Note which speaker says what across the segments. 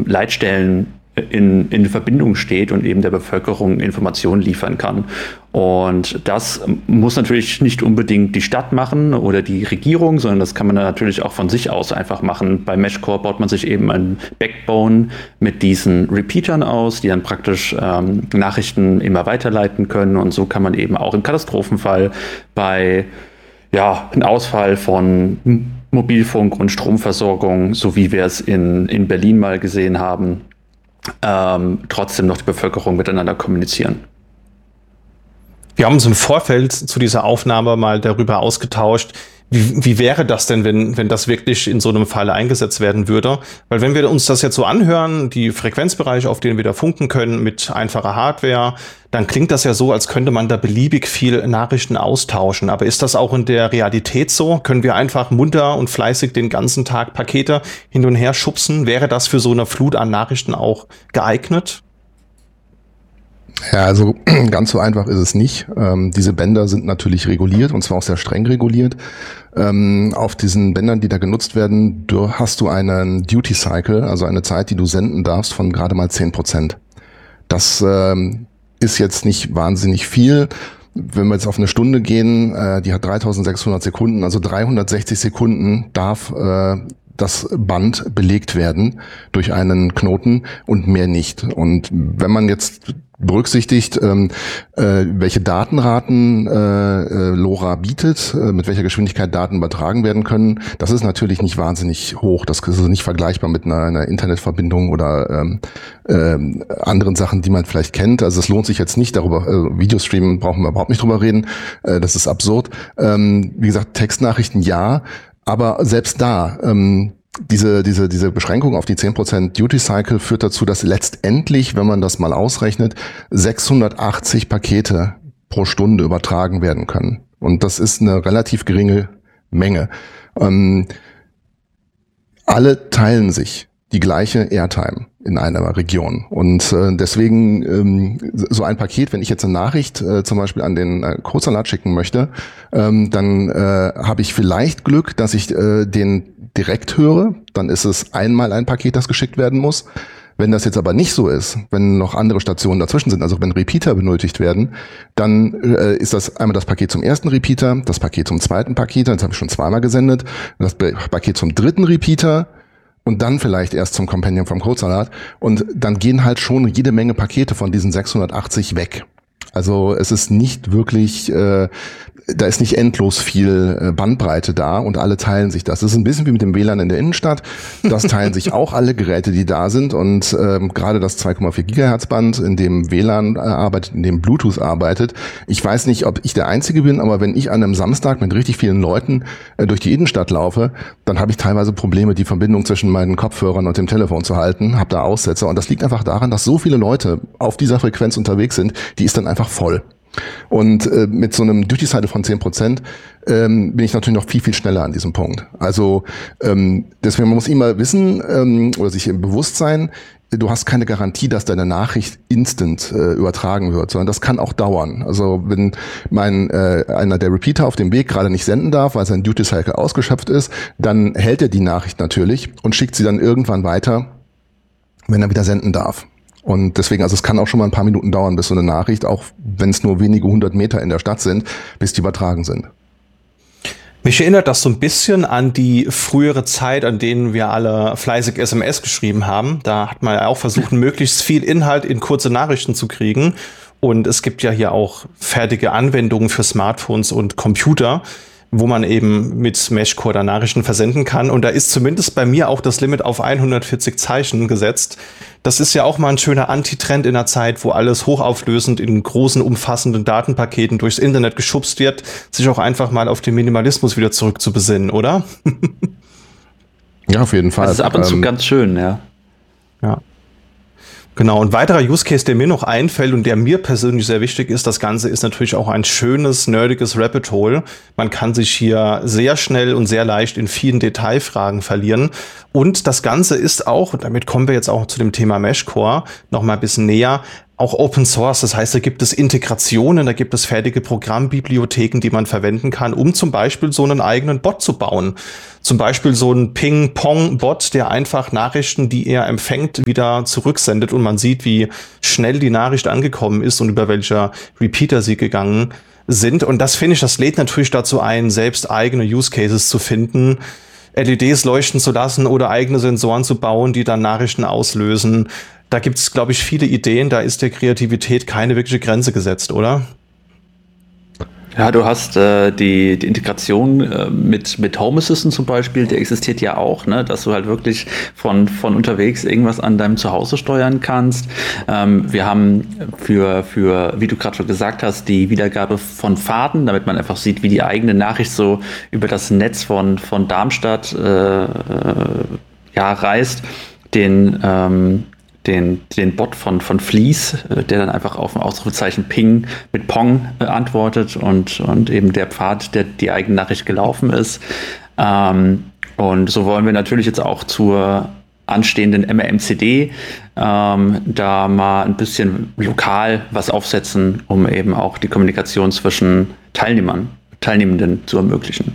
Speaker 1: Leitstellen in Verbindung steht und eben der Bevölkerung Informationen liefern kann. Und das muss natürlich nicht unbedingt die Stadt machen oder die Regierung, sondern das kann man natürlich auch von sich aus einfach machen. Bei Meshcore baut man sich eben ein Backbone mit diesen Repeatern aus, die dann praktisch Nachrichten immer weiterleiten können. Und so kann man eben auch im Katastrophenfall bei einem Ausfall von Mobilfunk und Stromversorgung, so wie wir es in Berlin mal gesehen haben, trotzdem noch die Bevölkerung miteinander kommunizieren.
Speaker 2: Wir haben uns im Vorfeld zu dieser Aufnahme mal darüber ausgetauscht, wie wäre das denn, wenn das wirklich in so einem Fall eingesetzt werden würde? Weil wenn wir uns das jetzt so anhören, die Frequenzbereiche, auf denen wir da funken können mit einfacher Hardware, dann klingt das ja so, als könnte man da beliebig viel Nachrichten austauschen. Aber ist das auch in der Realität so? Können wir einfach munter und fleißig den ganzen Tag Pakete hin und her schubsen? Wäre das für so eine Flut an Nachrichten auch geeignet?
Speaker 3: Ja, also ganz so einfach ist es nicht. Diese Bänder sind natürlich reguliert und zwar auch sehr streng reguliert. Auf diesen Bändern, die da genutzt werden, hast du einen Duty Cycle, also eine Zeit, die du senden darfst, von gerade mal 10%. Das ist jetzt nicht wahnsinnig viel. Wenn wir jetzt auf eine Stunde gehen, die hat 3600 Sekunden, also 360 Sekunden darf das Band belegt werden durch einen Knoten und mehr nicht. Und wenn man jetzt berücksichtigt, welche Datenraten LoRa bietet, mit welcher Geschwindigkeit Daten übertragen werden können, das ist natürlich nicht wahnsinnig hoch. Das ist nicht vergleichbar mit einer Internetverbindung oder anderen Sachen, die man vielleicht kennt. Also es lohnt sich jetzt nicht darüber, Videostreamen brauchen wir überhaupt nicht drüber reden, das ist absurd. Wie gesagt, Textnachrichten ja, aber selbst da, diese Beschränkung auf die 10% Duty Cycle führt dazu, dass letztendlich, wenn man das mal ausrechnet, 680 Pakete pro Stunde übertragen werden können. Und das ist eine relativ geringe Menge. Alle teilen sich die gleiche Airtime in einer Region. Und deswegen so ein Paket, wenn ich jetzt eine Nachricht zum Beispiel an den Codesalat schicken möchte, dann habe ich vielleicht Glück, dass ich den direkt höre. Dann ist es einmal ein Paket, das geschickt werden muss. Wenn das jetzt aber nicht so ist, wenn noch andere Stationen dazwischen sind, also wenn Repeater benötigt werden, dann ist das einmal das Paket zum ersten Repeater, das Paket zum zweiten Repeater, das habe ich schon zweimal gesendet, das Paket zum dritten Repeater und dann vielleicht erst zum Compendium vom Codesalat. Und dann gehen halt schon jede Menge Pakete von diesen 680 weg. Also es ist nicht wirklich, da ist nicht endlos viel Bandbreite da und alle teilen sich das. Das ist ein bisschen wie mit dem WLAN in der Innenstadt. Das teilen sich auch alle Geräte, die da sind. Und gerade das 2,4 Gigahertz Band, in dem WLAN arbeitet, in dem Bluetooth arbeitet. Ich weiß nicht, ob ich der Einzige bin, aber wenn ich an einem Samstag mit richtig vielen Leuten durch die Innenstadt laufe, dann habe ich teilweise Probleme, die Verbindung zwischen meinen Kopfhörern und dem Telefon zu halten, habe da Aussetzer. Und das liegt einfach daran, dass so viele Leute auf dieser Frequenz unterwegs sind, die ist dann einfach voll. Und mit so einem Duty Cycle von 10% bin ich natürlich noch viel, viel schneller an diesem Punkt. Also deswegen, man muss immer wissen oder sich im Bewusstsein, du hast keine Garantie, dass deine Nachricht instant übertragen wird, sondern das kann auch dauern. Also wenn einer der Repeater auf dem Weg gerade nicht senden darf, weil sein Duty Cycle ausgeschöpft ist, dann hält er die Nachricht natürlich und schickt sie dann irgendwann weiter, wenn er wieder senden darf. Und deswegen, also es kann auch schon mal ein paar Minuten dauern, bis so eine Nachricht, auch wenn es nur wenige 100 Meter in der Stadt sind, bis die übertragen sind.
Speaker 2: Mich erinnert das so ein bisschen an die frühere Zeit, an denen wir alle fleißig SMS geschrieben haben. Da hat man ja auch versucht, möglichst viel Inhalt in kurze Nachrichten zu kriegen. Und es gibt ja hier auch fertige Anwendungen für Smartphones und Computer, wo man eben mit Meshcore da Nachrichten versenden kann. Und da ist zumindest bei mir auch das Limit auf 140 Zeichen gesetzt. Das ist ja auch mal ein schöner Antitrend in einer Zeit, wo alles hochauflösend in großen, umfassenden Datenpaketen durchs Internet geschubst wird, sich auch einfach mal auf den Minimalismus wieder zurückzubesinnen, oder?
Speaker 3: Ja, auf jeden Fall.
Speaker 1: Das ist ab und zu ganz schön, ja.
Speaker 2: Ja. Genau, ein weiterer Use Case, der mir noch einfällt und der mir persönlich sehr wichtig ist, das Ganze ist natürlich auch ein schönes, nerdiges Rabbit Hole. Man kann sich hier sehr schnell und sehr leicht in vielen Detailfragen verlieren. Und das Ganze ist auch, und damit kommen wir jetzt auch zu dem Thema Meshcore noch mal ein bisschen näher, auch Open Source. Das heißt, da gibt es Integrationen, da gibt es fertige Programmbibliotheken, die man verwenden kann, um zum Beispiel so einen eigenen Bot zu bauen. Zum Beispiel so ein Ping-Pong-Bot, der einfach Nachrichten, die er empfängt, wieder zurücksendet und man sieht, wie schnell die Nachricht angekommen ist und über welcher Repeater sie gegangen sind. Und das finde ich, das lädt natürlich dazu ein, selbst eigene Use Cases zu finden, LEDs leuchten zu lassen oder eigene Sensoren zu bauen, die dann Nachrichten auslösen. Da gibt es, glaube ich, viele Ideen. Da ist der Kreativität keine wirkliche Grenze gesetzt, oder?
Speaker 1: Ja, du hast die Integration mit Home Assistant zum Beispiel, der existiert ja auch, ne, dass du halt wirklich von unterwegs irgendwas an deinem Zuhause steuern kannst. Wir haben für, wie du gerade schon gesagt hast, die Wiedergabe von Fahrten, damit man einfach sieht, wie die eigene Nachricht so über das Netz von Darmstadt reist. Den Bot von Fleece, der dann einfach auf ein Ausrufezeichen Ping mit Pong antwortet und eben der Pfad, der die eigene Nachricht gelaufen ist. Und so wollen wir natürlich jetzt auch zur anstehenden MRMCD da mal ein bisschen lokal was aufsetzen, um eben auch die Kommunikation zwischen Teilnehmenden zu ermöglichen.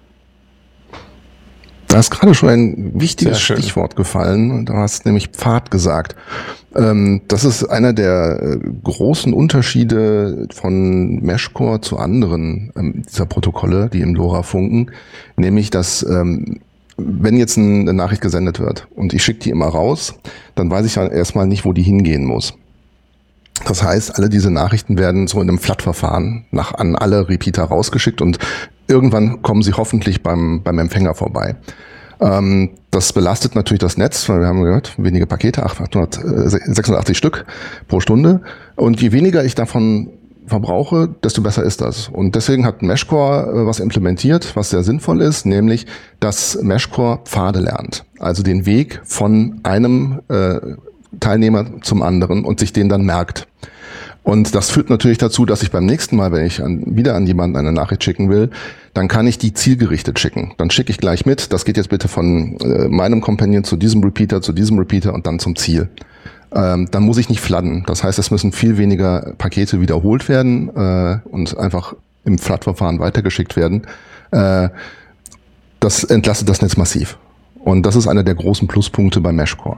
Speaker 3: Da ist gerade schon ein wichtiges Stichwort gefallen. Du hast nämlich Pfad gesagt. Das ist einer der großen Unterschiede von Meshcore zu anderen dieser Protokolle, die im LoRa funken. Nämlich, dass wenn jetzt eine Nachricht gesendet wird und ich schicke die immer raus, dann weiß ich ja erstmal nicht, wo die hingehen muss. Das heißt, alle diese Nachrichten werden so in einem Flat-Verfahren an alle Repeater rausgeschickt und irgendwann kommen sie hoffentlich beim Empfänger vorbei. Das belastet natürlich das Netz, weil wir haben gehört, wenige Pakete, 886 Stück pro Stunde. Und je weniger ich davon verbrauche, desto besser ist das. Und deswegen hat Meshcore was implementiert, was sehr sinnvoll ist, nämlich, dass Meshcore Pfade lernt. Also den Weg von einem Teilnehmer zum anderen und sich den dann merkt. Und das führt natürlich dazu, dass ich beim nächsten Mal, wenn ich wieder an jemanden eine Nachricht schicken will, dann kann ich die zielgerichtet schicken. Dann schicke ich gleich mit, das geht jetzt bitte von meinem Companion zu diesem Repeater und dann zum Ziel. Dann muss ich nicht fladden. Das heißt, es müssen viel weniger Pakete wiederholt werden und einfach im Flat-Verfahren weitergeschickt werden. Das entlastet das Netz massiv. Und das ist einer der großen Pluspunkte bei Meshcore.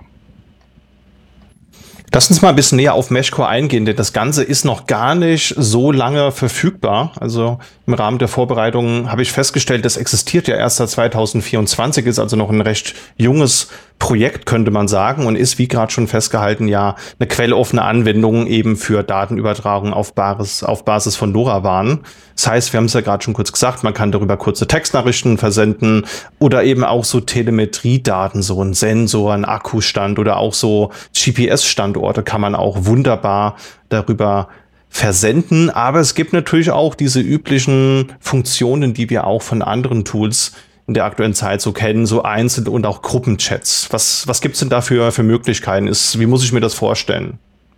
Speaker 2: Lass uns mal ein bisschen näher auf Meshcore eingehen, denn das Ganze ist noch gar nicht so lange verfügbar. Also im Rahmen der Vorbereitungen habe ich festgestellt, das existiert ja erst seit 2024, ist also noch ein recht junges Projekt, könnte man sagen, und ist, wie gerade schon festgehalten, ja eine quelloffene Anwendung eben für Datenübertragung auf Basis von LoRaWAN. Das heißt, wir haben es ja gerade schon kurz gesagt, man kann darüber kurze Textnachrichten versenden oder eben auch so Telemetriedaten, so ein Sensor, ein Akkustand oder auch so GPS-Standorte kann man auch wunderbar darüber versenden. Aber es gibt natürlich auch diese üblichen Funktionen, die wir auch von anderen Tools in der aktuellen Zeit so kennen, so Einzel- und auch Gruppenchats. Was gibt's denn da für Möglichkeiten? Wie muss ich mir das vorstellen?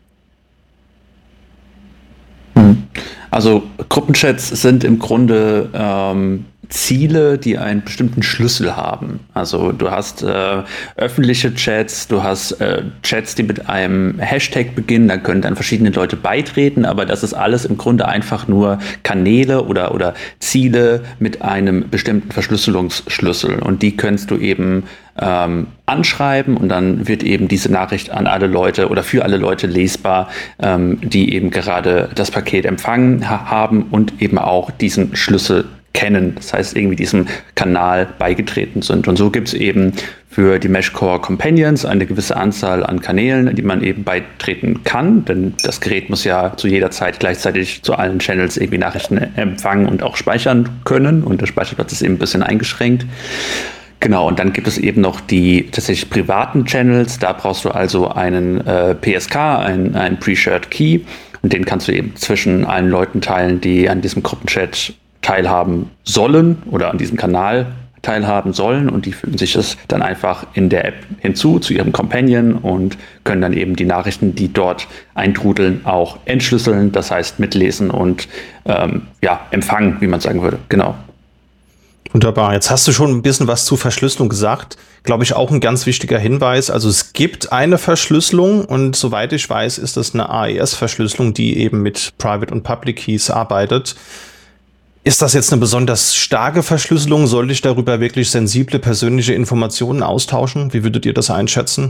Speaker 1: Also Gruppenchats sind im Grunde Ziele, die einen bestimmten Schlüssel haben. Also du hast öffentliche Chats, du hast Chats, die mit einem Hashtag beginnen, da können dann verschiedene Leute beitreten, aber das ist alles im Grunde einfach nur Kanäle oder Ziele mit einem bestimmten Verschlüsselungsschlüssel und die kannst du eben anschreiben und dann wird eben diese Nachricht an alle Leute oder für alle Leute lesbar, die eben gerade das Paket empfangen haben und eben auch diesen Schlüssel kennen, das heißt irgendwie diesem Kanal beigetreten sind. Und so gibt es eben für die Meshcore Companions eine gewisse Anzahl an Kanälen, die man eben beitreten kann, denn das Gerät muss ja zu jeder Zeit gleichzeitig zu allen Channels irgendwie Nachrichten empfangen und auch speichern können und der Speicherplatz ist eben ein bisschen eingeschränkt. Genau, und dann gibt es eben noch die tatsächlich privaten Channels, da brauchst du also einen PSK, einen Pre-Shared Key und den kannst du eben zwischen allen Leuten teilen, die an diesem Gruppenchat teilhaben sollen oder an diesem Kanal teilhaben sollen und die fügen sich das dann einfach in der App hinzu zu ihrem Companion und können dann eben die Nachrichten, die dort eintrudeln, auch entschlüsseln, das heißt mitlesen und empfangen, wie man sagen würde. Genau.
Speaker 2: Wunderbar. Jetzt hast du schon ein bisschen was zu Verschlüsselung gesagt. Glaube ich auch ein ganz wichtiger Hinweis. Also es gibt eine Verschlüsselung und soweit ich weiß, ist das eine AES-Verschlüsselung, die eben mit Private und Public Keys arbeitet. Ist das jetzt eine besonders starke Verschlüsselung? Sollte ich darüber wirklich sensible persönliche Informationen austauschen? Wie würdet ihr das einschätzen?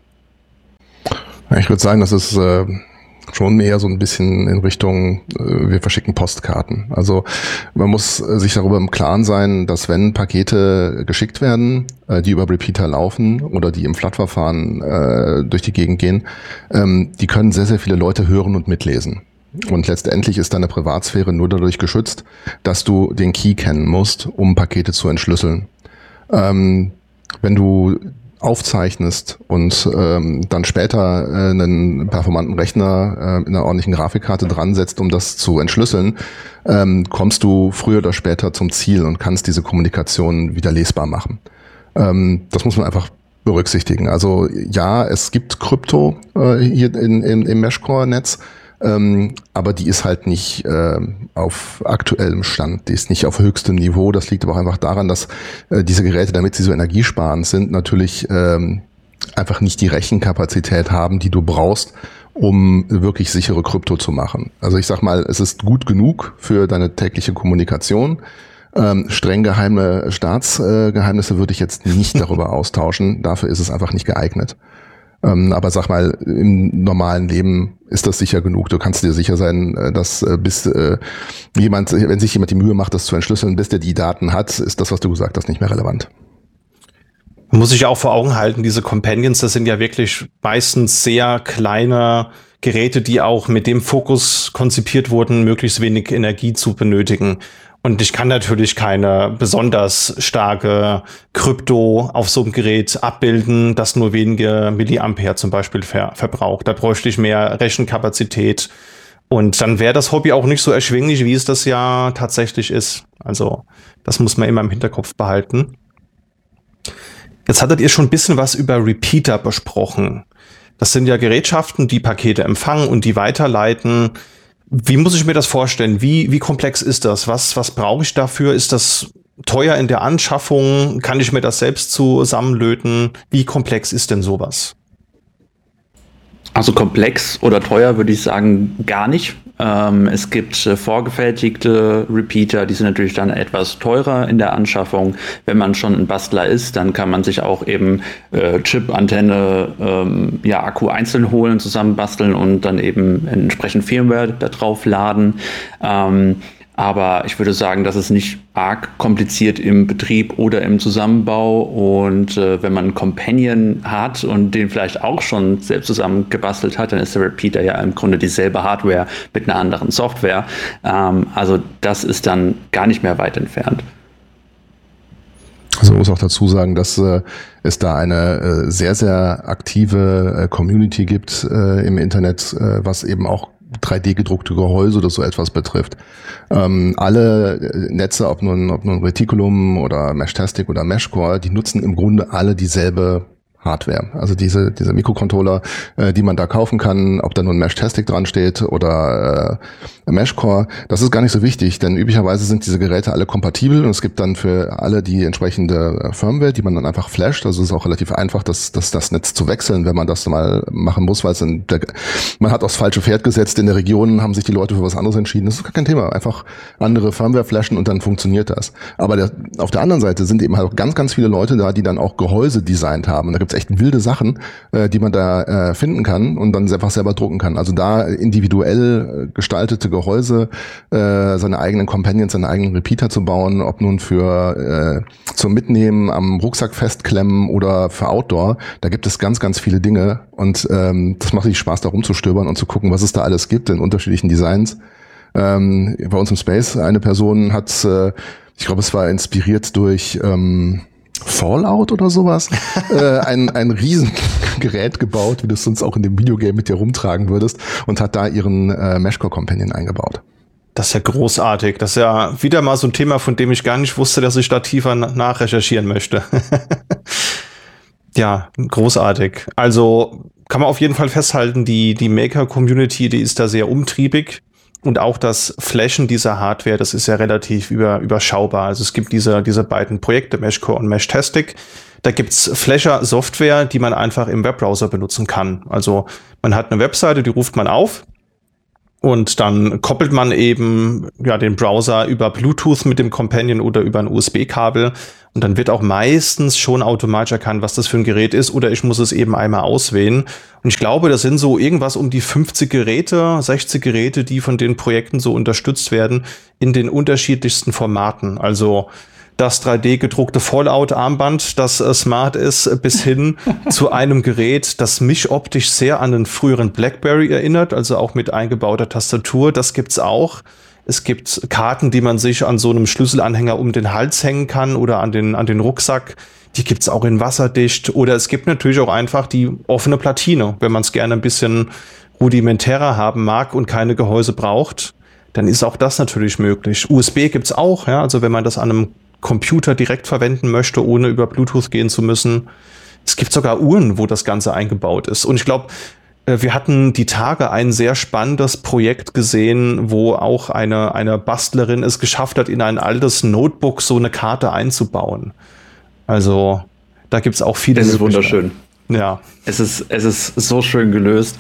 Speaker 3: Ich würde sagen, das ist schon mehr so ein bisschen in Richtung, wir verschicken Postkarten. Also man muss sich darüber im Klaren sein, dass wenn Pakete geschickt werden, die über Repeater laufen oder die im FLAT-Verfahren durch die Gegend gehen, die können sehr, sehr viele Leute hören und mitlesen. Und letztendlich ist deine Privatsphäre nur dadurch geschützt, dass du den Key kennen musst, um Pakete zu entschlüsseln. Wenn du aufzeichnest und dann später einen performanten Rechner in einer ordentlichen Grafikkarte dran setzt, um das zu entschlüsseln, kommst du früher oder später zum Ziel und kannst diese Kommunikation wieder lesbar machen. Das muss man einfach berücksichtigen. Also ja, es gibt Krypto hier im Meshcore-Netz, aber die ist halt nicht auf aktuellem Stand, die ist nicht auf höchstem Niveau. Das liegt aber auch einfach daran, dass diese Geräte, damit sie so energiesparend sind, natürlich einfach nicht die Rechenkapazität haben, die du brauchst, um wirklich sichere Krypto zu machen. Also ich sag mal, es ist gut genug für deine tägliche Kommunikation. Streng geheime Staatsgeheimnisse würde ich jetzt nicht darüber austauschen. Dafür ist es einfach nicht geeignet. Aber sag mal, im normalen Leben ist das sicher genug. Du kannst dir sicher sein, dass wenn sich jemand die Mühe macht, das zu entschlüsseln, bis der die Daten hat, ist das, was du gesagt hast, nicht mehr relevant.
Speaker 2: Man muss sich ja auch vor Augen halten, diese Companions, das sind ja wirklich meistens sehr kleine Geräte, die auch mit dem Fokus konzipiert wurden, möglichst wenig Energie zu benötigen. Und ich kann natürlich keine besonders starke Krypto auf so einem Gerät abbilden, das nur wenige Milliampere zum Beispiel verbraucht. Da bräuchte ich mehr Rechenkapazität. Und dann wäre das Hobby auch nicht so erschwinglich, wie es das ja tatsächlich ist. Also das muss man immer im Hinterkopf behalten. Jetzt hattet ihr schon ein bisschen was über Repeater besprochen. Das sind ja Gerätschaften, die Pakete empfangen und die weiterleiten. Wie muss ich mir das vorstellen? Wie komplex ist das? Was brauche ich dafür? Ist das teuer in der Anschaffung? Kann ich mir das selbst zusammenlöten? Wie komplex ist denn sowas?
Speaker 1: Also komplex oder teuer würde ich sagen gar nicht. Es gibt vorgefertigte Repeater, die sind natürlich dann etwas teurer in der Anschaffung. Wenn man schon ein Bastler ist, dann kann man sich auch eben Chip, Antenne, Akku einzeln holen, zusammenbasteln und dann eben entsprechend Firmware da drauf laden. Aber ich würde sagen, das ist nicht arg kompliziert im Betrieb oder im Zusammenbau. Und wenn man einen Companion hat und den vielleicht auch schon selbst zusammengebastelt hat, dann ist der Repeater ja im Grunde dieselbe Hardware mit einer anderen Software. Also das ist dann gar nicht mehr weit entfernt.
Speaker 3: Also man muss auch dazu sagen, dass es da eine sehr, sehr aktive Community gibt im Internet, was eben auch 3D-gedruckte Gehäuse oder so etwas betrifft. Alle Netze, ob nun Reticulum oder Meshtastic oder Meshcore, die nutzen im Grunde alle dieselbe Hardware. Also diese Mikrocontroller, die man da kaufen kann, ob da nun Meshtastic dran steht oder Meshcore, das ist gar nicht so wichtig, denn üblicherweise sind diese Geräte alle kompatibel und es gibt dann für alle die entsprechende Firmware, die man dann einfach flasht. Also es ist auch relativ einfach, das Netz zu wechseln, wenn man das mal machen muss, weil man hat aufs falsche Pferd gesetzt. In der Region haben sich die Leute für was anderes entschieden. Das ist gar kein Thema. Einfach andere Firmware flashen und dann funktioniert das. Aber auf der anderen Seite sind eben halt auch ganz, ganz viele Leute da, die dann auch Gehäuse designt haben. Da gibt es echt wilde Sachen, die man da finden kann und dann einfach selber drucken kann. Also da individuell gestaltete Gehäuse, seine eigenen Companions, seine eigenen Repeater zu bauen, ob nun für zum Mitnehmen am Rucksack festklemmen oder für Outdoor, da gibt es ganz, ganz viele Dinge und das macht richtig Spaß, da rumzustöbern und zu gucken, was es da alles gibt in unterschiedlichen Designs. Bei uns im Space eine Person hat, ich glaube, es war inspiriert durch Fallout oder sowas, ein Riesengerät gebaut, wie du es sonst auch in dem Videogame mit dir rumtragen würdest, und hat da ihren Meshcore Companion eingebaut.
Speaker 2: Das ist ja großartig. Das ist ja wieder mal so ein Thema, von dem ich gar nicht wusste, dass ich da tiefer nachrecherchieren möchte. Ja, großartig. Also kann man auf jeden Fall festhalten, die Maker-Community, die ist da sehr umtriebig. Und auch das Flashen dieser Hardware, das ist ja relativ überschaubar. Also es gibt diese beiden Projekte, Meshcore und Meshtastic. Da gibt's Flasher-Software, die man einfach im Webbrowser benutzen kann. Also man hat eine Webseite, die ruft man auf und dann koppelt man eben den Browser über Bluetooth mit dem Companion oder über ein USB-Kabel. Und dann wird auch meistens schon automatisch erkannt, was das für ein Gerät ist, oder ich muss es eben einmal auswählen. Und ich glaube, das sind so irgendwas um die 50 Geräte, 60 Geräte, die von den Projekten so unterstützt werden, in den unterschiedlichsten Formaten. Also das 3D-gedruckte Fallout-Armband, das smart ist, bis hin zu einem Gerät, das mich optisch sehr an den früheren BlackBerry erinnert, also auch mit eingebauter Tastatur. Das gibt's auch. Es gibt Karten, die man sich an so einem Schlüsselanhänger um den Hals hängen kann oder an den Rucksack. Die gibt's auch in wasserdicht. Oder es gibt natürlich auch einfach die offene Platine. Wenn man es gerne ein bisschen rudimentärer haben mag und keine Gehäuse braucht, dann ist auch das natürlich möglich. USB gibt's auch, ja, also wenn man das an einem Computer direkt verwenden möchte, ohne über Bluetooth gehen zu müssen. Es gibt sogar Uhren, wo das Ganze eingebaut ist. Und ich glaube, wir hatten die Tage ein sehr spannendes Projekt gesehen, wo auch eine Bastlerin es geschafft hat, in ein altes Notebook so eine Karte einzubauen. Also da gibt's auch viele.
Speaker 1: Es ist wunderschön.
Speaker 2: Ja.
Speaker 1: Es ist so schön gelöst.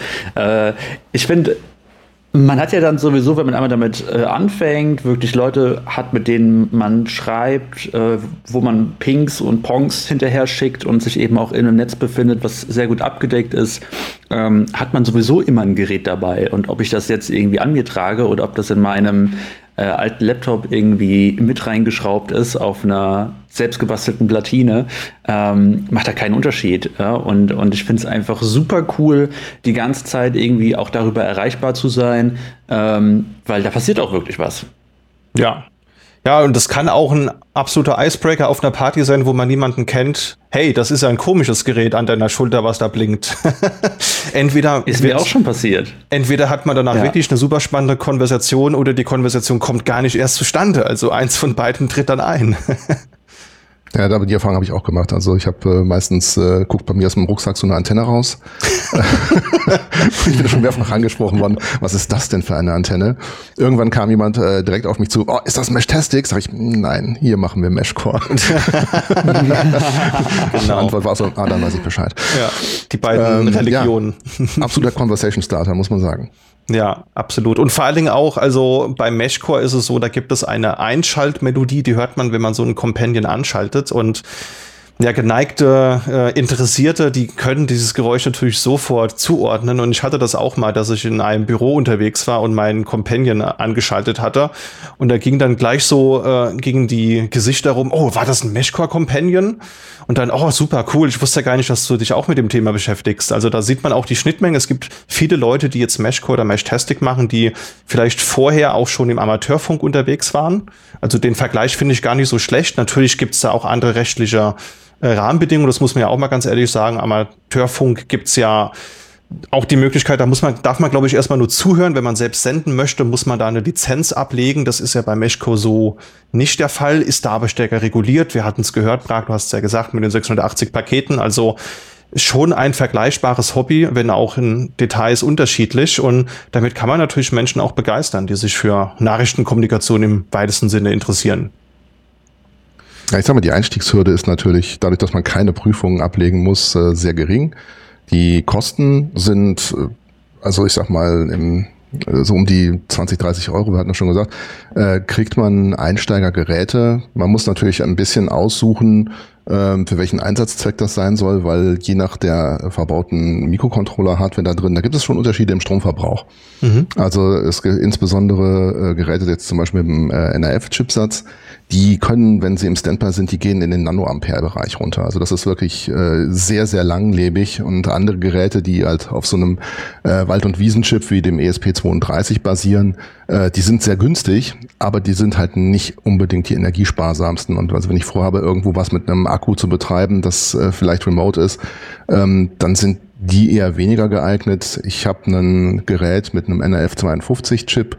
Speaker 1: Ich finde, man hat ja dann sowieso, wenn man einmal damit anfängt, wirklich Leute hat, mit denen man schreibt, wo man Pings und Pongs hinterher schickt und sich eben auch in einem Netz befindet, was sehr gut abgedeckt ist, hat man sowieso immer ein Gerät dabei. Und ob ich das jetzt irgendwie an mir trage oder ob das in meinem alten Laptop irgendwie mit reingeschraubt ist auf einer selbstgebastelten Platine, macht da keinen Unterschied. Ja? Und ich finde es einfach super cool, die ganze Zeit irgendwie auch darüber erreichbar zu sein, weil da passiert auch wirklich was.
Speaker 2: Ja. Ja, und das kann auch ein absoluter Icebreaker auf einer Party sein, wo man niemanden kennt. Hey, das ist ja ein komisches Gerät an deiner Schulter, was da blinkt.
Speaker 1: Ist mir auch schon passiert.
Speaker 2: Entweder hat man danach wirklich eine super spannende Konversation oder die Konversation kommt gar nicht erst zustande. Also eins von beiden tritt dann ein.
Speaker 3: Ja, die Erfahrung habe ich auch gemacht. Also ich habe meistens, guckt bei mir aus dem Rucksack so eine Antenne raus. Ich bin schon mehrfach angesprochen worden, was ist das denn für eine Antenne? Irgendwann kam jemand direkt auf mich zu, oh, ist das Meshtastic? Sag ich, nein, hier machen wir Meshcore. Genau. Die Antwort war so, dann weiß ich Bescheid.
Speaker 2: Ja, die beiden Religionen.
Speaker 3: Ja, absoluter Conversation Starter, muss man sagen.
Speaker 2: Ja, absolut. Und vor allen Dingen auch, also bei Meshcore ist es so, da gibt es eine Einschaltmelodie, die hört man, wenn man so einen Companion anschaltet. Und ja, geneigte Interessierte, die können dieses Geräusch natürlich sofort zuordnen. Und ich hatte das auch mal, dass ich in einem Büro unterwegs war und meinen Companion angeschaltet hatte. Und da ging dann gleich so gegen die Gesichter rum, oh, war das ein Meshcore-Companion? Und dann, oh, super, cool, ich wusste gar nicht, dass du dich auch mit dem Thema beschäftigst. Also da sieht man auch die Schnittmenge. Es gibt viele Leute, die jetzt Meshcore oder Meshtastic machen, die vielleicht vorher auch schon im Amateurfunk unterwegs waren. Also den Vergleich finde ich gar nicht so schlecht. Natürlich gibt es da auch andere rechtliche Rahmenbedingungen, das muss man ja auch mal ganz ehrlich sagen. Amateurfunk gibt's ja auch die Möglichkeit, darf man, glaube ich, erstmal nur zuhören. Wenn man selbst senden möchte, muss man da eine Lizenz ablegen. Das ist ja bei Meshcore so nicht der Fall, ist da aber stärker reguliert. Wir hatten es gehört, Prag, du hast es ja gesagt, mit den 680 Paketen. Also schon ein vergleichbares Hobby, wenn auch in Details unterschiedlich. Und damit kann man natürlich Menschen auch begeistern, die sich für Nachrichtenkommunikation im weitesten Sinne interessieren.
Speaker 3: Ja, ich sag mal, die Einstiegshürde ist natürlich, dadurch, dass man keine Prüfungen ablegen muss, sehr gering. Die Kosten sind, also ich sag mal, so um die 20, 30 Euro, wir hatten das schon gesagt, kriegt man Einsteigergeräte. Man muss natürlich ein bisschen aussuchen, für welchen Einsatzzweck das sein soll, weil je nach der verbauten Mikrocontroller-Hardware da drin, da gibt es schon Unterschiede im Stromverbrauch. Mhm. Also es gibt insbesondere Geräte jetzt zum Beispiel mit dem NRF-Chipsatz, die können, wenn sie im Standby sind, die gehen in den Nanoampere-Bereich runter. Also das ist wirklich sehr, sehr langlebig, und andere Geräte, die halt auf so einem Wald- und Wiesenchip wie dem ESP32 basieren, die sind sehr günstig, aber die sind halt nicht unbedingt die energiesparsamsten. Und also wenn ich vorhabe, irgendwo was mit einem Akku zu betreiben, das vielleicht remote ist, dann sind die eher weniger geeignet. Ich habe ein Gerät mit einem NRF52-Chip,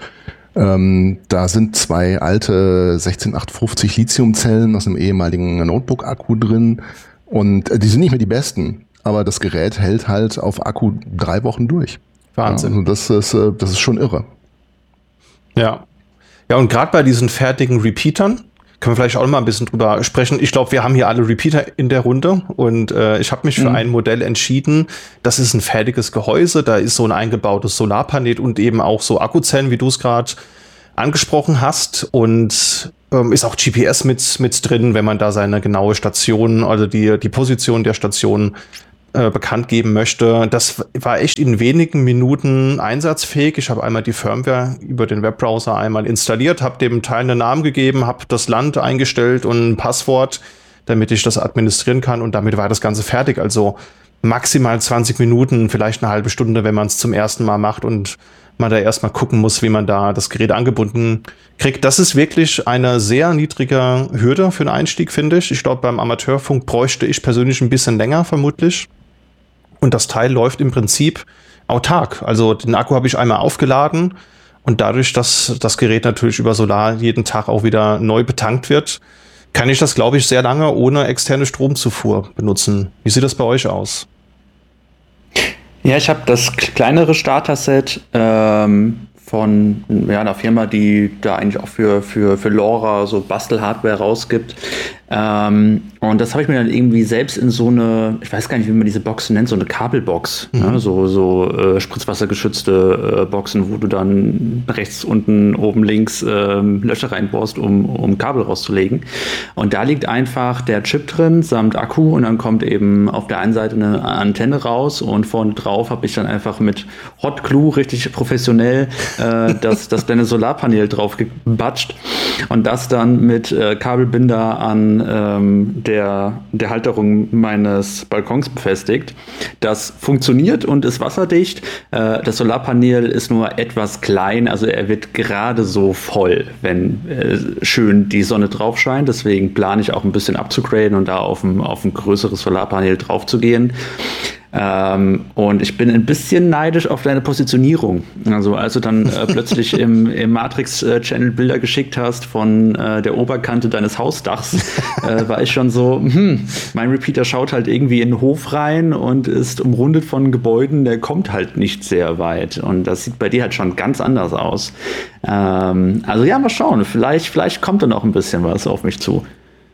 Speaker 3: da sind zwei alte 16850 Lithiumzellen aus einem ehemaligen Notebook-Akku drin, und die sind nicht mehr die besten, aber das Gerät hält halt auf Akku 3 Wochen durch.
Speaker 2: Wahnsinn.
Speaker 3: Ja, also das ist schon irre.
Speaker 2: Ja. Ja, und gerade bei diesen fertigen Repeatern können wir vielleicht auch noch mal ein bisschen drüber sprechen. Ich glaube, wir haben hier alle Repeater in der Runde und ich habe mich für ein Modell entschieden. Das ist ein fertiges Gehäuse, da ist so ein eingebautes Solarpanel und eben auch so Akkuzellen, wie du es gerade angesprochen hast, und ist auch GPS mit drin, wenn man da seine genaue Station, also die Position der Station bekannt geben möchte. Das war echt in wenigen Minuten einsatzfähig. Ich habe einmal die Firmware über den Webbrowser einmal installiert, habe dem Teil einen Namen gegeben, habe das Land eingestellt und ein Passwort, damit ich das administrieren kann, und damit war das Ganze fertig. Also maximal 20 Minuten, vielleicht eine halbe Stunde, wenn man es zum ersten Mal macht und man da erstmal gucken muss, wie man da das Gerät angebunden kriegt. Das ist wirklich eine sehr niedrige Hürde für einen Einstieg, finde ich. Ich glaube, beim Amateurfunk bräuchte ich persönlich ein bisschen länger, vermutlich. Und das Teil läuft im Prinzip autark. Also den Akku habe ich einmal aufgeladen und dadurch, dass das Gerät natürlich über Solar jeden Tag auch wieder neu betankt wird, kann ich das, glaube ich, sehr lange ohne externe Stromzufuhr benutzen. Wie sieht das bei euch aus?
Speaker 1: Ja, ich habe das kleinere Starter-Set von einer Firma, die da eigentlich auch für LoRa so Bastel-Hardware rausgibt. Und das habe ich mir dann irgendwie selbst in so eine, ich weiß gar nicht, wie man diese Boxen nennt, so eine Kabelbox, ne? So spritzwassergeschützte Boxen, wo du dann rechts, unten, oben, links Löcher reinbohrst, um Kabel rauszulegen. Und da liegt einfach der Chip drin, samt Akku, und dann kommt eben auf der einen Seite eine Antenne raus und vorne drauf habe ich dann einfach mit Hot Glue richtig professionell das kleine Solarpanel drauf gebatscht und das dann mit Kabelbinder an der Halterung meines Balkons befestigt. Das funktioniert und ist wasserdicht. Das Solarpanel ist nur etwas klein, also er wird gerade so voll, wenn schön die Sonne drauf scheint. Deswegen plane ich auch ein bisschen abzugraden und da auf ein größeres Solarpanel drauf zu gehen. Und ich bin ein bisschen neidisch auf deine Positionierung. Also als du dann plötzlich im Matrix-Channel Bilder geschickt hast von der Oberkante deines Hausdachs, war ich schon so, mein Repeater schaut halt irgendwie in den Hof rein und ist umrundet von Gebäuden, der kommt halt nicht sehr weit. Und das sieht bei dir halt schon ganz anders aus. Also ja, mal schauen. Vielleicht kommt da noch ein bisschen was auf mich zu.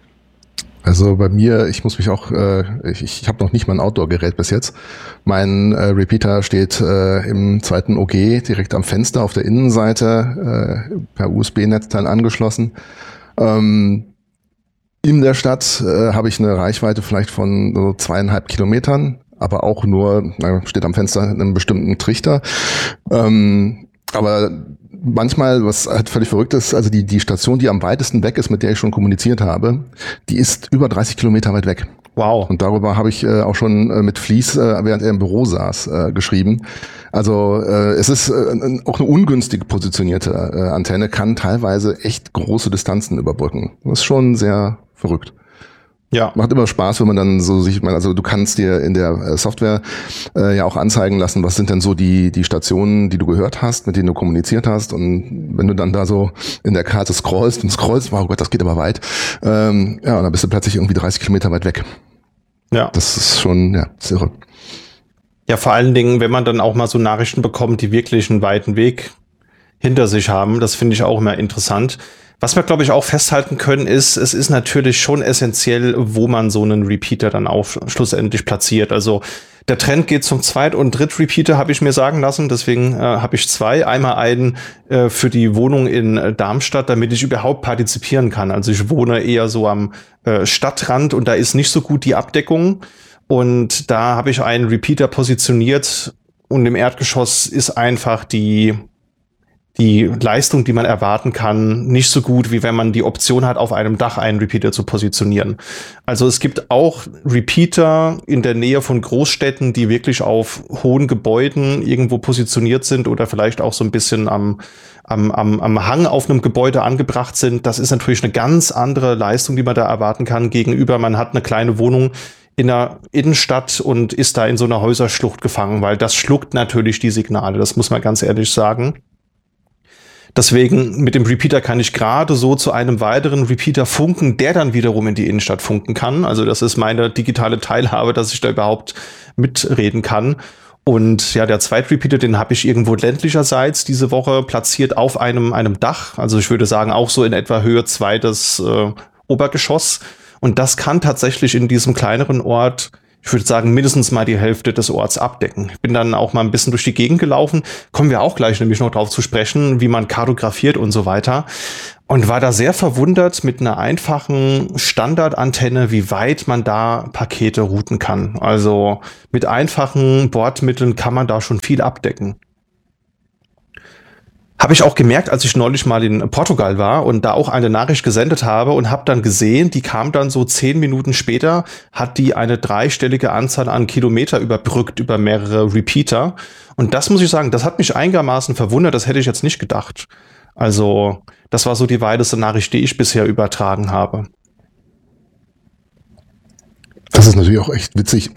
Speaker 3: Also bei mir, ich muss mich auch, ich habe noch nicht mal ein Outdoor-Gerät bis jetzt. Mein Repeater steht im zweiten OG direkt am Fenster auf der Innenseite per USB-Netzteil angeschlossen. In der Stadt habe ich eine Reichweite vielleicht von so 2,5 Kilometern, aber auch nur, steht am Fenster in einem bestimmten Trichter. Aber manchmal, was halt völlig verrückt ist, also die Station, die am weitesten weg ist, mit der ich schon kommuniziert habe, die ist über 30 Kilometer weit weg.
Speaker 2: Wow.
Speaker 3: Und darüber habe ich auch schon mit Flies, während er im Büro saß, geschrieben. Also es ist auch eine ungünstig positionierte Antenne, kann teilweise echt große Distanzen überbrücken. Das ist schon sehr verrückt. Ja. Macht immer Spaß, wenn man dann so sich, also du kannst dir in der Software ja auch anzeigen lassen, was sind denn so die Stationen, die du gehört hast, mit denen du kommuniziert hast, und wenn du dann da so in der Karte scrollst, wow Gott, das geht aber weit, ja, und dann bist du plötzlich irgendwie 30 Kilometer weit weg. Ja. Das ist schon, ja, ist irre.
Speaker 2: Ja, vor allen Dingen, wenn man dann auch mal so Nachrichten bekommt, die wirklich einen weiten Weg hinter sich haben, das finde ich auch immer interessant. Was wir, glaube ich, auch festhalten können, ist, es ist natürlich schon essentiell, wo man so einen Repeater dann auch schlussendlich platziert. Also der Trend geht zum Zweit- und Dritt-Repeater, habe ich mir sagen lassen. Deswegen habe ich zwei. Einmal einen für die Wohnung in Darmstadt, damit ich überhaupt partizipieren kann. Also ich wohne eher so am Stadtrand und da ist nicht so gut die Abdeckung. Und da habe ich einen Repeater positioniert und im Erdgeschoss ist einfach die Leistung, die man erwarten kann, nicht so gut, wie wenn man die Option hat, auf einem Dach einen Repeater zu positionieren. Also es gibt auch Repeater in der Nähe von Großstädten, die wirklich auf hohen Gebäuden irgendwo positioniert sind oder vielleicht auch so ein bisschen am Hang auf einem Gebäude angebracht sind. Das ist natürlich eine ganz andere Leistung, die man da erwarten kann, gegenüber man hat eine kleine Wohnung in der Innenstadt und ist da in so einer Häuserschlucht gefangen, weil das schluckt natürlich die Signale, das muss man ganz ehrlich sagen. Deswegen mit dem Repeater kann ich gerade so zu einem weiteren Repeater funken, der dann wiederum in die Innenstadt funken kann. Also das ist meine digitale Teilhabe, dass ich da überhaupt mitreden kann. Und ja, der Zweitrepeater, den habe ich irgendwo ländlicherseits diese Woche platziert auf einem Dach. Also ich würde sagen, auch so in etwa Höhe 2 des Obergeschoss. Und das kann tatsächlich in diesem kleineren Ort, ich würde sagen, mindestens mal die Hälfte des Orts abdecken. Ich bin dann auch mal ein bisschen durch die Gegend gelaufen. Kommen wir auch gleich nämlich noch drauf zu sprechen, wie man kartografiert und so weiter. Und war da sehr verwundert mit einer einfachen Standardantenne, wie weit man da Pakete routen kann. Also mit einfachen Bordmitteln kann man da schon viel abdecken. Habe ich auch gemerkt, als ich neulich mal in Portugal war und da auch eine Nachricht gesendet habe und habe dann gesehen, die kam dann so 10 Minuten später, hat die eine 3-stellige Anzahl an Kilometer überbrückt über mehrere Repeater. Und das muss ich sagen, das hat mich einigermaßen verwundert, das hätte ich jetzt nicht gedacht. Also das war so die weiteste Nachricht, die ich bisher übertragen habe.
Speaker 3: Das ist natürlich auch echt witzig,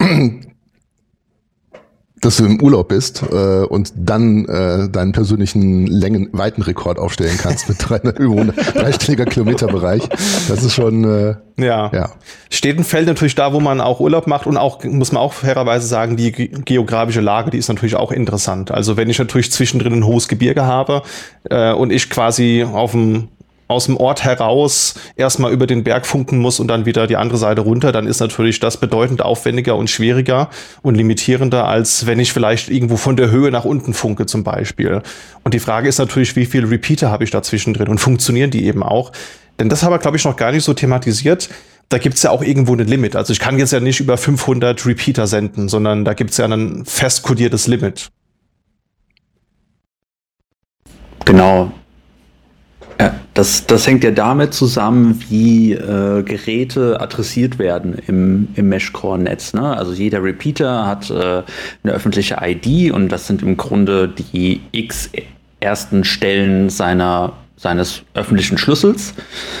Speaker 3: dass du im Urlaub bist und dann deinen persönlichen Weitenrekord aufstellen kannst mit 3-stelliger Kilometerbereich. Das ist schon
Speaker 2: ja. Steht und fällt natürlich da, wo man auch Urlaub macht und auch, muss man auch fairerweise sagen, die geografische Lage, die ist natürlich auch interessant. Also wenn ich natürlich zwischendrin ein hohes Gebirge habe und ich quasi aus dem Ort heraus erstmal über den Berg funken muss und dann wieder die andere Seite runter, dann ist natürlich das bedeutend aufwendiger und schwieriger und limitierender, als wenn ich vielleicht irgendwo von der Höhe nach unten funke zum Beispiel. Und die Frage ist natürlich, wie viele Repeater habe ich da zwischendrin und funktionieren die eben auch? Denn das haben wir, glaube ich, noch gar nicht so thematisiert. Da gibt es ja auch irgendwo ein Limit. Also ich kann jetzt ja nicht über 500 Repeater senden, sondern da gibt es ja ein fest kodiertes Limit.
Speaker 1: Genau. Ja, das hängt ja damit zusammen, wie Geräte adressiert werden im Mesh-Core-Netz. Ne? Also jeder Repeater hat eine öffentliche ID und das sind im Grunde die x ersten Stellen seines öffentlichen Schlüssels.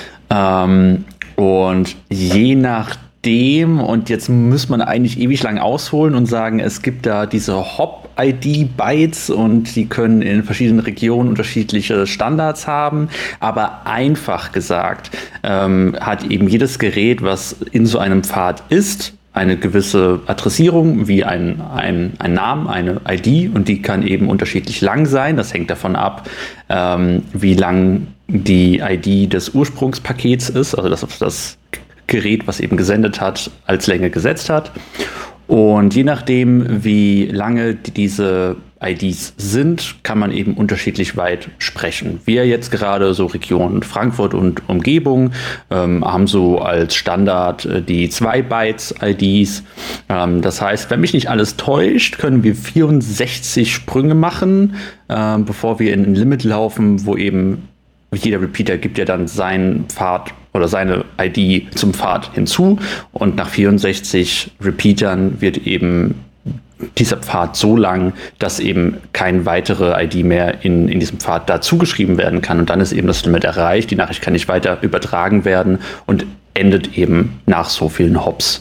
Speaker 1: Und je nachdem, und jetzt muss man eigentlich ewig lang ausholen und sagen, es gibt da diese Hop-ID-Bytes und die können in verschiedenen Regionen unterschiedliche Standards haben. Aber einfach gesagt hat eben jedes Gerät, was in so einem Pfad ist, eine gewisse Adressierung wie ein Namen, eine ID, und die kann eben unterschiedlich lang sein. Das hängt davon ab, wie lang die ID des Ursprungspakets ist, also das Gerät, was eben gesendet hat, als Länge gesetzt hat. Und je nachdem, wie lange diese IDs sind, kann man eben unterschiedlich weit sprechen. Wir jetzt gerade so Region Frankfurt und Umgebung haben so als Standard die 2 Bytes IDs. Das heißt, wenn mich nicht alles täuscht, können wir 64 Sprünge machen, bevor wir in ein Limit laufen, wo eben jeder Repeater gibt ja dann seinen Pfad oder seine ID zum Pfad hinzu, und nach 64 Repeatern wird eben dieser Pfad so lang, dass eben keine weitere ID mehr in diesem Pfad dazu geschrieben werden kann, und dann ist eben das Limit erreicht. Die Nachricht kann nicht weiter übertragen werden und endet eben nach so vielen Hops.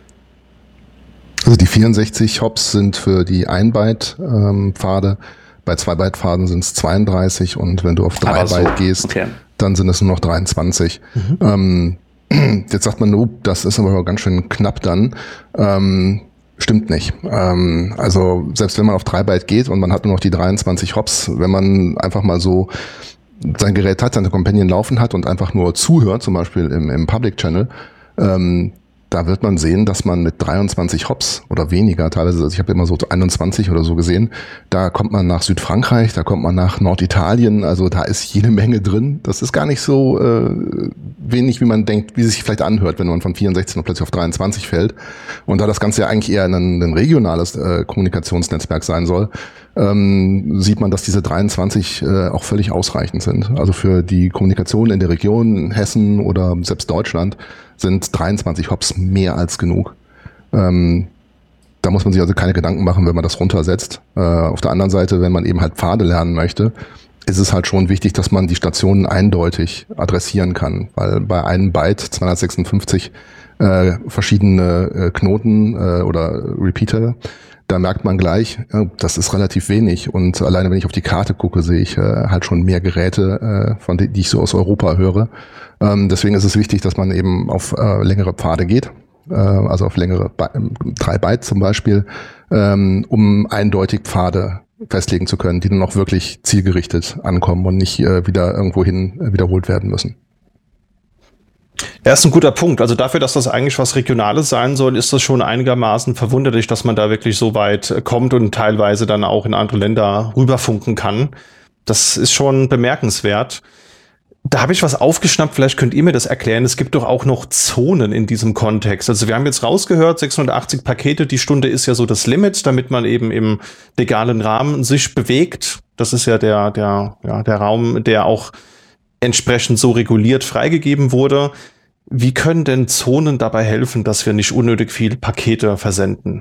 Speaker 3: Also die 64 Hops sind für die 1-Byte Pfade. Bei 2-Byte-Pfaden sind es 32, und wenn du auf 3 Byte gehst, okay, dann sind es nur noch 23. Jetzt sagt man, oh, das ist aber ganz schön knapp dann. Stimmt nicht. Also selbst wenn man auf 3 Byte geht und man hat nur noch die 23 Hops, wenn man einfach mal so sein Gerät hat, seine Companion laufen hat und einfach nur zuhört, zum Beispiel im Public Channel, da wird man sehen, dass man mit 23 Hops oder weniger, teilweise, also ich habe immer so 21 oder so gesehen, da kommt man nach Südfrankreich, da kommt man nach Norditalien, also da ist jede Menge drin. Das ist gar nicht so wenig, wie man denkt, wie es sich vielleicht anhört, wenn man von 64 noch plötzlich auf 23 fällt. Und da das Ganze ja eigentlich eher ein regionales Kommunikationsnetzwerk sein soll, sieht man, dass diese 23 auch völlig ausreichend sind. Also für die Kommunikation in der Region Hessen oder selbst Deutschland sind 23 Hops mehr als genug. Da muss man sich also keine Gedanken machen, wenn man das runtersetzt. Auf der anderen Seite, wenn man eben halt Pfade lernen möchte, ist es halt schon wichtig, dass man die Stationen eindeutig adressieren kann, weil bei einem Byte 256 verschiedene Knoten oder Repeater, da merkt man gleich, das ist relativ wenig, und alleine wenn ich auf die Karte gucke, sehe ich halt schon mehr Geräte, von die ich so aus Europa höre. Deswegen ist es wichtig, dass man eben auf längere Pfade geht. also auf längere 3 Byte zum Beispiel, um eindeutig Pfade festlegen zu können, die dann auch wirklich zielgerichtet ankommen und nicht wieder irgendwohin wiederholt werden müssen.
Speaker 2: Ja, ist ein guter Punkt. Also dafür, dass das eigentlich was Regionales sein soll, ist das schon einigermaßen verwunderlich, dass man da wirklich so weit kommt und teilweise dann auch in andere Länder rüberfunken kann. Das ist schon bemerkenswert. Da habe ich was aufgeschnappt, vielleicht könnt ihr mir das erklären. Es gibt doch auch noch Zonen in diesem Kontext. Also wir haben jetzt rausgehört, 680 Pakete die Stunde ist ja so das Limit, damit man eben im legalen Rahmen sich bewegt. Das ist ja der Raum, der auch entsprechend so reguliert freigegeben wurde. Wie können denn Zonen dabei helfen, dass wir nicht unnötig viel Pakete versenden?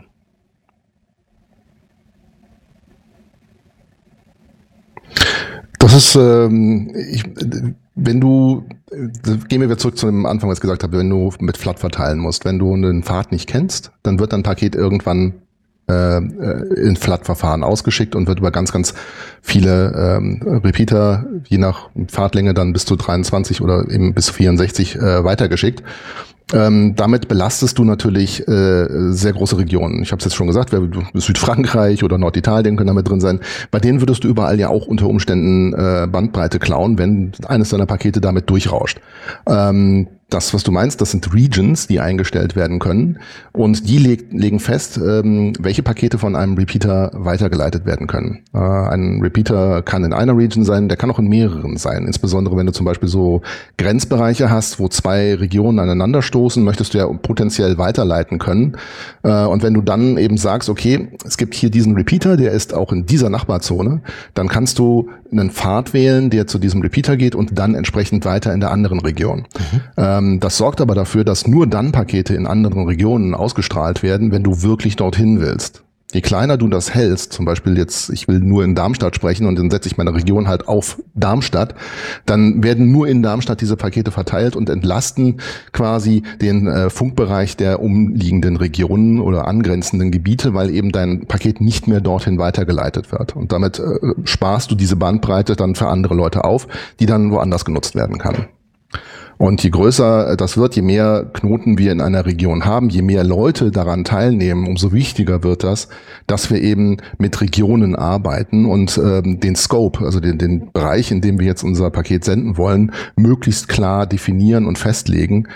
Speaker 3: Das ist, gehen wir wieder zurück zu dem Anfang, was ich gesagt habe, wenn du mit Flat verteilen musst. Wenn du einen Pfad nicht kennst, dann wird dein Paket irgendwann in Flat-Verfahren ausgeschickt und wird über ganz, ganz viele Repeater, je nach Pfadlänge dann bis zu 23 oder eben bis zu 64 weitergeschickt. Damit belastest du natürlich sehr große Regionen. Ich habe es jetzt schon gesagt, Südfrankreich oder Norditalien können damit drin sein. Bei denen würdest du überall ja auch unter Umständen Bandbreite klauen, wenn eines deiner Pakete damit durchrauscht. Das, was du meinst, das sind Regions, die eingestellt werden können und die legen fest, welche Pakete von einem Repeater weitergeleitet werden können. Ein Repeater kann in einer Region sein, der kann auch in mehreren sein. Insbesondere wenn du zum Beispiel so Grenzbereiche hast, wo 2 Regionen aneinander stoßen, möchtest du ja potenziell weiterleiten können. Und wenn du dann eben sagst, okay, es gibt hier diesen Repeater, der ist auch in dieser Nachbarzone, dann kannst du einen Pfad wählen, der zu diesem Repeater geht und dann entsprechend weiter in der anderen Region. Das sorgt aber dafür, dass nur dann Pakete in anderen Regionen ausgestrahlt werden, wenn du wirklich dorthin willst. Je kleiner du das hältst, zum Beispiel jetzt, ich will nur in Darmstadt sprechen und dann setze ich meine Region halt auf Darmstadt, dann werden nur in Darmstadt diese Pakete verteilt und entlasten quasi den Funkbereich der umliegenden Regionen oder angrenzenden Gebiete, weil eben dein Paket nicht mehr dorthin weitergeleitet wird. Und damit sparst du diese Bandbreite dann für andere Leute auf, die dann woanders genutzt werden kann. Und je größer das wird, je mehr Knoten wir in einer Region haben, je mehr Leute daran teilnehmen, umso wichtiger wird das, dass wir eben mit Regionen arbeiten und den Scope, also den Bereich, in dem wir jetzt unser Paket senden wollen, möglichst klar definieren und festlegen,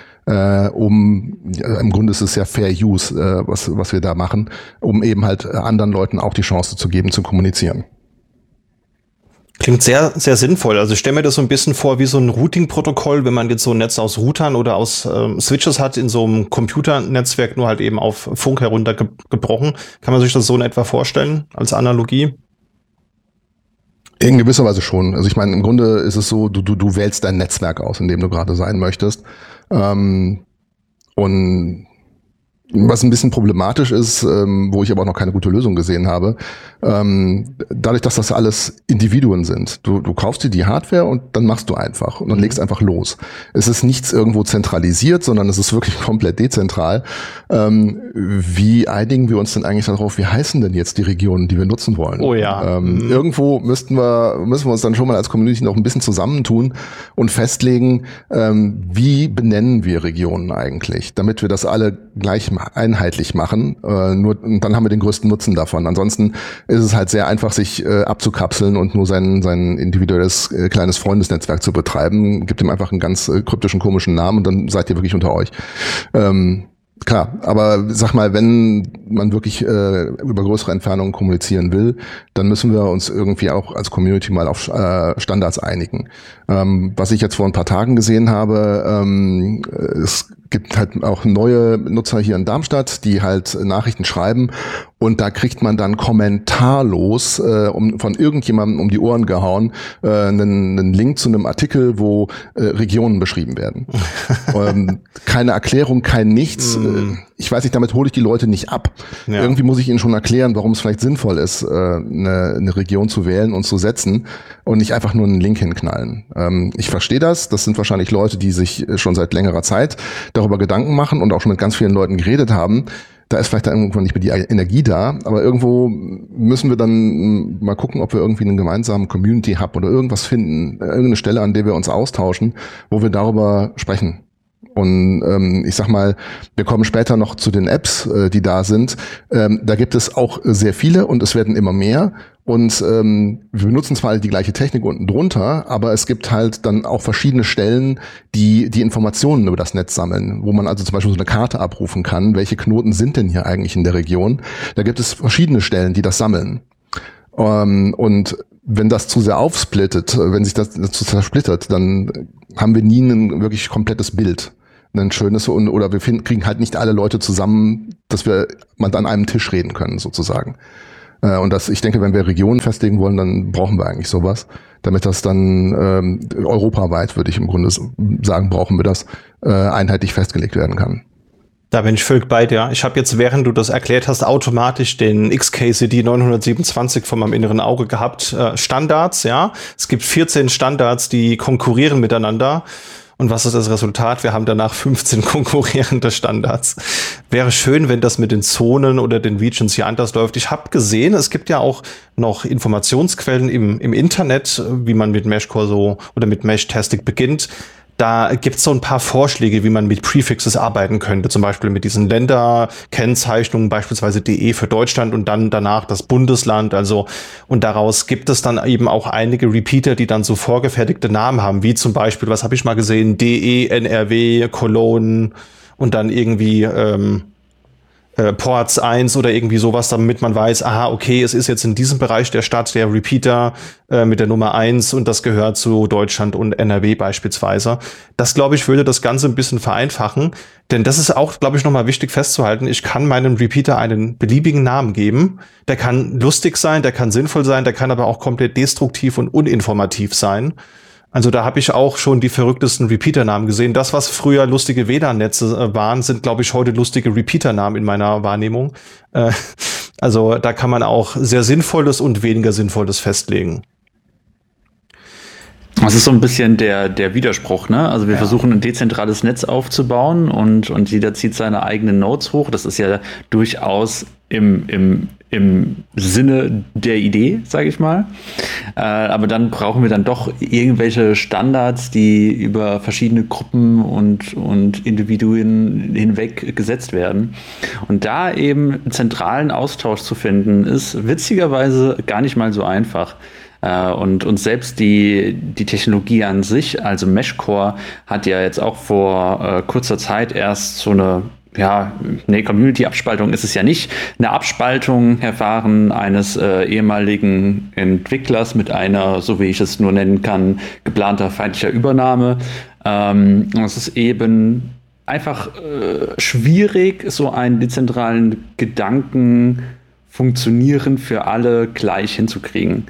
Speaker 3: im Grunde ist es ja Fair Use, was wir da machen, um eben halt anderen Leuten auch die Chance zu geben, zu kommunizieren.
Speaker 2: Klingt sehr, sehr sinnvoll. Also ich stelle mir das so ein bisschen vor wie so ein Routing-Protokoll, wenn man jetzt so ein Netz aus Routern oder aus Switches hat in so einem Computernetzwerk, nur halt eben auf Funk heruntergebrochen. Kann man sich das so in etwa vorstellen als Analogie?
Speaker 3: In gewisser Weise schon. Also ich meine, im Grunde ist es so, du wählst dein Netzwerk aus, in dem du gerade sein möchtest. Und was ein bisschen problematisch ist, wo ich aber auch noch keine gute Lösung gesehen habe, dadurch, dass das alles Individuen sind. Du kaufst dir die Hardware und dann machst du einfach und dann legst einfach los. Es ist nichts irgendwo zentralisiert, sondern es ist wirklich komplett dezentral. Wie einigen wir uns denn eigentlich darauf, wie heißen denn jetzt die Regionen, die wir nutzen wollen?
Speaker 2: Oh ja.
Speaker 3: Irgendwo müssen wir uns dann schon mal als Community noch ein bisschen zusammentun und festlegen, wie benennen wir Regionen eigentlich, damit wir das alle gleich einheitlich machen. Und dann haben wir den größten Nutzen davon. Ansonsten ist es halt sehr einfach, sich abzukapseln und nur sein individuelles kleines Freundesnetzwerk zu betreiben. Gibt ihm einfach einen ganz kryptischen, komischen Namen und dann seid ihr wirklich unter euch. Klar, aber sag mal, wenn man wirklich über größere Entfernungen kommunizieren will, dann müssen wir uns irgendwie auch als Community mal auf Standards einigen. Was ich jetzt vor ein paar Tagen gesehen habe, es gibt halt auch neue Nutzer hier in Darmstadt, die halt Nachrichten schreiben und da kriegt man dann kommentarlos von irgendjemandem um die Ohren gehauen einen Link zu einem Artikel, wo Regionen beschrieben werden. Keine Erklärung, kein Nichts. Ich weiß nicht, damit hole ich die Leute nicht ab. Ja. Irgendwie muss ich ihnen schon erklären, warum es vielleicht sinnvoll ist, eine Region zu wählen und zu setzen und nicht einfach nur einen Link hinknallen. Ich verstehe das. Das sind wahrscheinlich Leute, die sich schon seit längerer Zeit darüber Gedanken machen und auch schon mit ganz vielen Leuten geredet haben. Da ist vielleicht dann irgendwann nicht mehr die Energie da, aber irgendwo müssen wir dann mal gucken, ob wir irgendwie einen gemeinsamen Community-Hub oder irgendwas finden, irgendeine Stelle, an der wir uns austauschen, wo wir darüber sprechen. Und ich sag mal, wir kommen später noch zu den Apps, die da sind. Da gibt es auch sehr viele und es werden immer mehr. Und wir benutzen zwar die gleiche Technik unten drunter, aber es gibt halt dann auch verschiedene Stellen, die Informationen über das Netz sammeln, wo man also zum Beispiel so eine Karte abrufen kann, welche Knoten sind denn hier eigentlich in der Region. Da gibt es verschiedene Stellen, die das sammeln. Und wenn das zu sehr aufsplittet, wenn sich das zu zersplittert, dann haben wir nie ein wirklich komplettes Bild. Ein schönes, oder wir kriegen halt nicht alle Leute zusammen, dass wir mal an einem Tisch reden können, sozusagen. Und ich denke, wenn wir Regionen festlegen wollen, dann brauchen wir eigentlich sowas, damit das dann europaweit, würde ich im Grunde sagen, brauchen wir das, einheitlich festgelegt werden kann.
Speaker 2: Da bin ich völlig bei dir. Ich habe jetzt, während du das erklärt hast, automatisch den XKCD 927 vor meinem inneren Auge gehabt. Standards, ja. Es gibt 14 Standards, die konkurrieren miteinander. Und was ist das Resultat? Wir haben danach 15 konkurrierende Standards. Wäre schön, wenn das mit den Zonen oder den Regions hier anders läuft. Ich habe gesehen, es gibt ja auch noch Informationsquellen im Internet, wie man mit Meshcore so oder mit Meshtastic beginnt. Da gibt's so ein paar Vorschläge, wie man mit Prefixes arbeiten könnte. Zum Beispiel mit diesen Länderkennzeichnungen, beispielsweise DE für Deutschland und dann danach das Bundesland. Also, und daraus gibt es dann eben auch einige Repeater, die dann so vorgefertigte Namen haben, wie zum Beispiel, was habe ich mal gesehen, DE, NRW, Cologne und dann irgendwie Ports 1 oder irgendwie sowas, damit man weiß, aha, okay, es ist jetzt in diesem Bereich der Stadt der Repeater mit der Nummer 1 und das gehört zu Deutschland und NRW beispielsweise. Das, glaube ich, würde das Ganze ein bisschen vereinfachen, denn das ist auch, glaube ich, nochmal wichtig festzuhalten. Ich kann meinem Repeater einen beliebigen Namen geben. Der kann lustig sein, der kann sinnvoll sein, der kann aber auch komplett destruktiv und uninformativ sein. Also da habe ich auch schon die verrücktesten Repeater-Namen gesehen. Das, was früher lustige WLAN-Netze waren, sind, glaube ich, heute lustige Repeater-Namen in meiner Wahrnehmung. Also da kann man auch sehr Sinnvolles und weniger Sinnvolles festlegen.
Speaker 1: Das ist so ein bisschen der Widerspruch, ne? Also wir versuchen ein dezentrales Netz aufzubauen und jeder zieht seine eigenen Nodes hoch. Das ist ja durchaus im Sinne der Idee, sage ich mal. Aber dann brauchen wir dann doch irgendwelche Standards, die über verschiedene Gruppen und Individuen hinweg gesetzt werden. Und da eben zentralen Austausch zu finden, ist witzigerweise gar nicht mal so einfach. Und selbst die Technologie an sich, also Meshcore, hat ja jetzt auch vor kurzer Zeit erst so eine Community-Abspaltung ist es ja nicht. Eine Abspaltung erfahren eines ehemaligen Entwicklers mit einer, so wie ich es nur nennen kann, geplanter feindlicher Übernahme. Es ist eben einfach schwierig, so einen dezentralen Gedanken funktionieren für alle gleich hinzukriegen.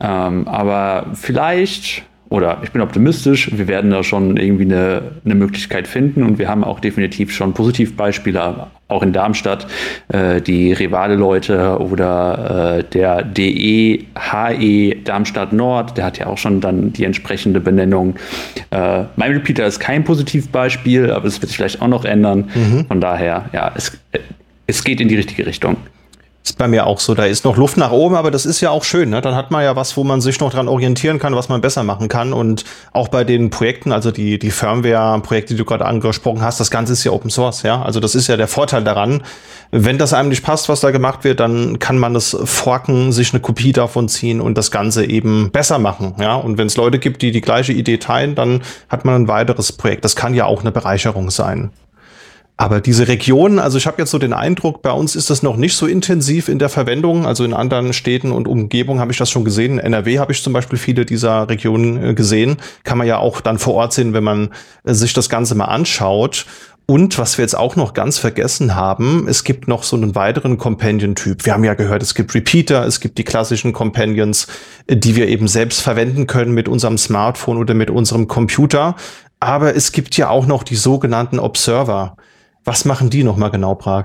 Speaker 1: Aber vielleicht, oder ich bin optimistisch, wir werden da schon irgendwie eine Möglichkeit finden und wir haben auch definitiv schon Positivbeispiele, auch in Darmstadt, die Revale-Leute oder der DE-HE Darmstadt Nord, der hat ja auch schon dann die entsprechende Benennung. Mein Repeater ist kein Positivbeispiel, aber es wird sich vielleicht auch noch ändern. Von daher, ja, es geht in die richtige Richtung.
Speaker 2: Ist bei mir auch so, da ist noch Luft nach oben, aber das ist ja auch schön, ne? Dann hat man ja was, wo man sich noch dran orientieren kann, was man besser machen kann. Und auch bei den Projekten, also die Firmware-Projekte, die du gerade angesprochen hast, das Ganze ist ja Open Source, ja. Also das ist ja der Vorteil daran. Wenn das einem nicht passt, was da gemacht wird, dann kann man es forken, sich eine Kopie davon ziehen und das Ganze eben besser machen, ja. Und wenn es Leute gibt, die die gleiche Idee teilen, dann hat man ein weiteres Projekt. Das kann ja auch eine Bereicherung sein. Aber diese Regionen, also ich habe jetzt so den Eindruck, bei uns ist das noch nicht so intensiv in der Verwendung. Also in anderen Städten und Umgebungen habe ich das schon gesehen. In NRW habe ich zum Beispiel viele dieser Regionen gesehen. Kann man ja auch dann vor Ort sehen, wenn man sich das Ganze mal anschaut. Und was wir jetzt auch noch ganz vergessen haben, es gibt noch so einen weiteren Companion-Typ. Wir haben ja gehört, es gibt Repeater, es gibt die klassischen Companions, die wir eben selbst verwenden können mit unserem Smartphone oder mit unserem Computer. Aber es gibt ja auch noch die sogenannten Observer. Was machen die nochmal genau, Prag?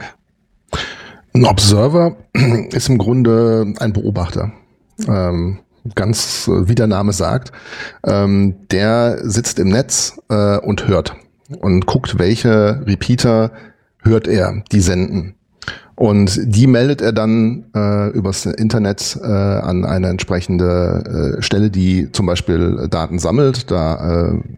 Speaker 3: Ein Observer ist im Grunde ein Beobachter. Ganz wie der Name sagt. Der sitzt im Netz und hört. Und guckt, welche Repeater hört er, die senden. Und die meldet er dann übers Internet an eine entsprechende Stelle, die zum Beispiel Daten sammelt. Da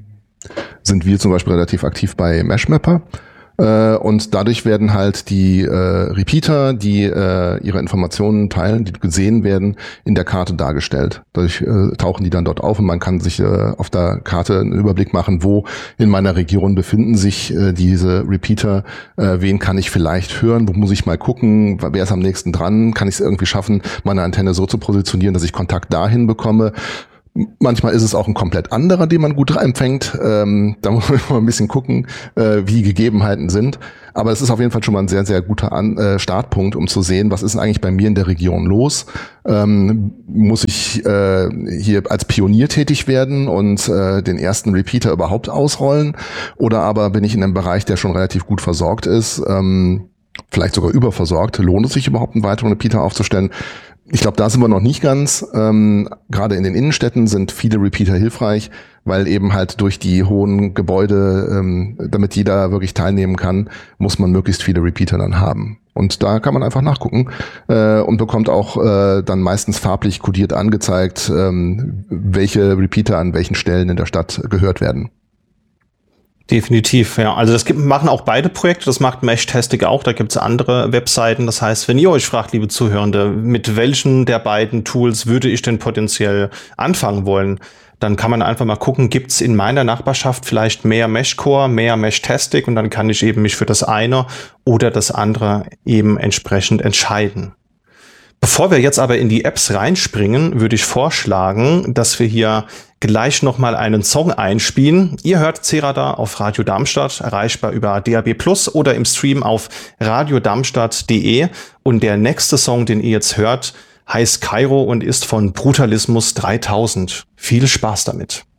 Speaker 3: sind wir zum Beispiel relativ aktiv bei Meshmapper. Und dadurch werden halt die Repeater, die ihre Informationen teilen, die gesehen werden, in der Karte dargestellt. Dadurch tauchen die dann dort auf und man kann sich auf der Karte einen Überblick machen, wo in meiner Region befinden sich diese Repeater, wen kann ich vielleicht hören, wo muss ich mal gucken, wer ist am nächsten dran, kann ich es irgendwie schaffen, meine Antenne so zu positionieren, dass ich Kontakt dahin bekomme. Manchmal ist es auch ein komplett anderer, den man gut empfängt. Da muss man mal ein bisschen gucken, wie die Gegebenheiten sind. Aber es ist auf jeden Fall schon mal ein sehr, sehr guter Startpunkt, um zu sehen, was ist denn eigentlich bei mir in der Region los? Muss ich hier als Pionier tätig werden und den ersten Repeater überhaupt ausrollen? Oder aber bin ich in einem Bereich, der schon relativ gut versorgt ist, vielleicht sogar überversorgt? Lohnt es sich überhaupt, einen weiteren Repeater aufzustellen? Ich glaube, da sind wir noch nicht ganz. Gerade in den Innenstädten sind viele Repeater hilfreich, weil eben halt durch die hohen Gebäude, damit jeder wirklich teilnehmen kann, muss man möglichst viele Repeater dann haben. Und da kann man einfach nachgucken und bekommt auch dann meistens farblich kodiert angezeigt, welche Repeater an welchen Stellen in der Stadt gehört werden.
Speaker 2: Definitiv, ja. Also das machen auch beide Projekte, das macht Meshtastic auch, da gibt's andere Webseiten. Das heißt, wenn ihr euch fragt, liebe Zuhörende, mit welchen der beiden Tools würde ich denn potenziell anfangen wollen, dann kann man einfach mal gucken, gibt's in meiner Nachbarschaft vielleicht mehr Meshcore, mehr Meshtastic und dann kann ich eben mich für das eine oder das andere eben entsprechend entscheiden. Bevor wir jetzt aber in die Apps reinspringen, würde ich vorschlagen, dass wir hier gleich nochmal einen Song einspielen. Ihr hört C-Radar auf Radio Darmstadt, erreichbar über DAB+ oder im Stream auf radiodarmstadt.de. Und der nächste Song, den ihr jetzt hört, heißt Kairo und ist von Brutalismus 3000. Viel Spaß damit.